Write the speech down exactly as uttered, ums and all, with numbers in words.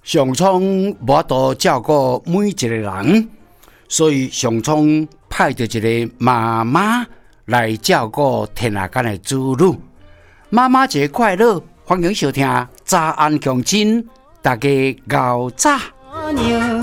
上苍无法度照顾每一个人，所以上苍派着一个妈妈来照顾天下间的子女。妈妈节快乐，欢迎收听早安强亲，大家熬早。